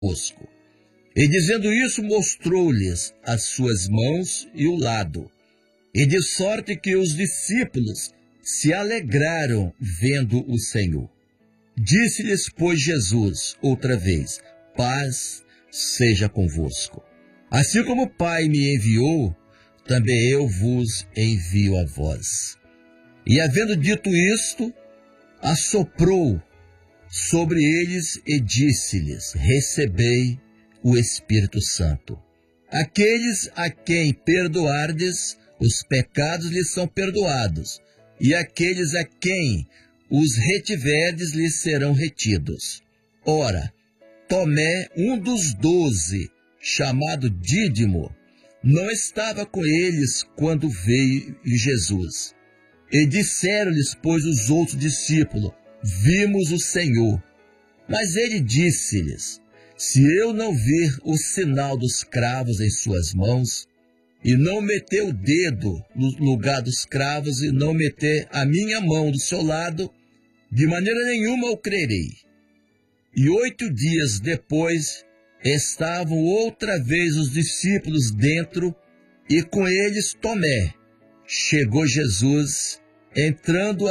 convosco. E dizendo isso, mostrou-lhes as suas mãos e o lado. E de sorte que os discípulos se alegraram vendo o Senhor. Disse-lhes, pois, Jesus outra vez: paz seja convosco. Assim como o Pai me enviou, também eu vos envio a vós. E havendo dito isto, assoprou sobre eles e disse-lhes: recebei o Espírito Santo. Aqueles a quem perdoardes, os pecados lhes são perdoados, e aqueles a quem os retiverdes lhes serão retidos. Ora, Tomé, um dos 12, chamado Dídimo, não estava com eles quando veio Jesus. E disseram-lhes, pois, os outros discípulos: vimos o Senhor. Mas ele disse-lhes: se eu não vir o sinal dos cravos em suas mãos, e não meter o dedo no lugar dos cravos, e não meter a minha mão do seu lado, de maneira nenhuma eu crerei. E 8 dias depois, estavam outra vez os discípulos dentro, e com eles Tomé. Chegou Jesus, estando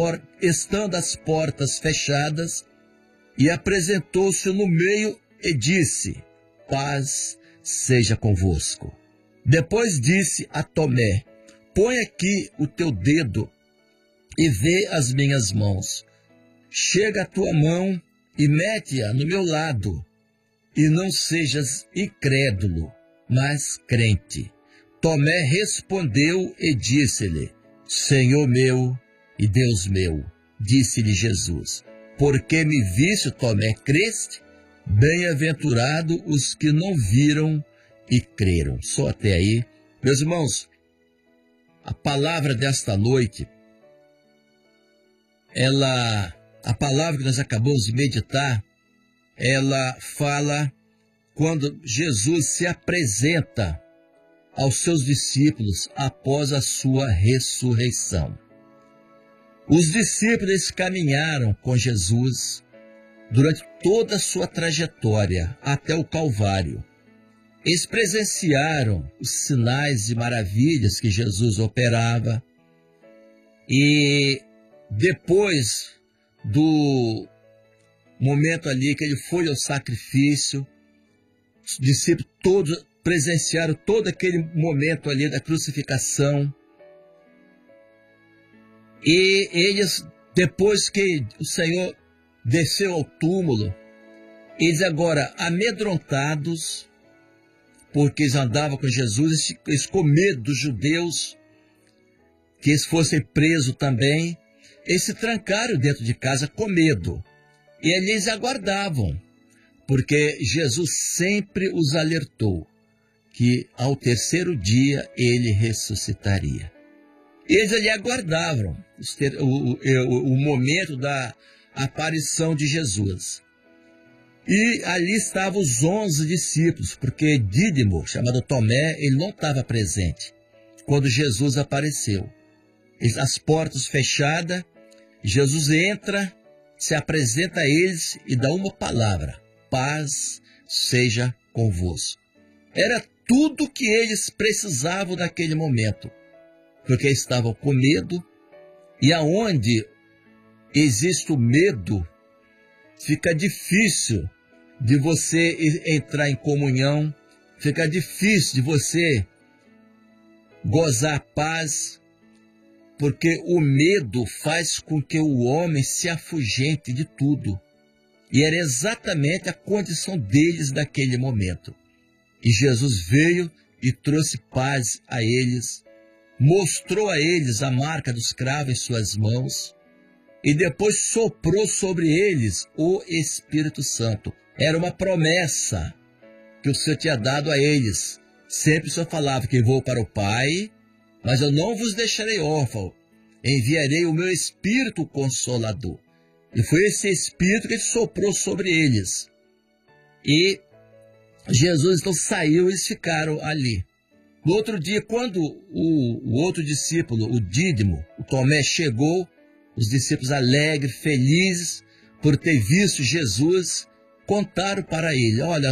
as portas fechadas, e apresentou-se no meio e disse: paz seja convosco. Depois disse a Tomé: põe aqui o teu dedo e vê as minhas mãos. Chega a tua mão e mete-a no meu lado, e não sejas incrédulo, mas crente. Tomé respondeu e disse-lhe: Senhor meu e Deus meu. Disse-lhe Jesus: porque me viste, Tomé, creste? Bem-aventurado os que não viram e creram. Só até aí. Meus irmãos, a palavra desta noite, a palavra que nós acabamos de meditar, ela fala quando Jesus se apresenta aos seus discípulos após a sua ressurreição. Os discípulos caminharam com Jesus durante toda a sua trajetória até o Calvário. Eles presenciaram os sinais e maravilhas que Jesus operava, e depois do momento ali que ele foi ao sacrifício, os discípulos todos presenciaram todo aquele momento ali da crucificação. E eles, depois que o Senhor desceu ao túmulo, eles agora amedrontados, porque eles andavam com Jesus, eles com medo dos judeus, que eles fossem presos também, eles se trancaram dentro de casa com medo. E ali eles aguardavam, porque Jesus sempre os alertou que ao terceiro dia ele ressuscitaria. Eles ali aguardavam o momento da aparição de Jesus. E ali estavam os 11 discípulos, porque Dídimo, chamado Tomé, ele não estava presente quando Jesus apareceu. As portas fechadas, Jesus entra, se apresenta a eles e dá uma palavra: paz seja convosco. Era tudo que eles precisavam naquele momento, porque estavam com medo, e aonde existe o medo, fica difícil de você entrar em comunhão, fica difícil de você gozar a paz, porque o medo faz com que o homem se afugente de tudo. E era exatamente a condição deles naquele momento. E Jesus veio e trouxe paz a eles, mostrou a eles a marca dos cravos em suas mãos, e depois soprou sobre eles o Espírito Santo. Era uma promessa que o Senhor tinha dado a eles. Sempre o Senhor falava que vou para o Pai, mas eu não vos deixarei órfão, enviarei o meu Espírito Consolador. E foi esse Espírito que ele soprou sobre eles. E Jesus então saiu e eles ficaram ali. No outro dia, quando o outro discípulo, o Dídimo, o Tomé, chegou, os discípulos alegres, felizes por ter visto Jesus, contaram para ele: olha,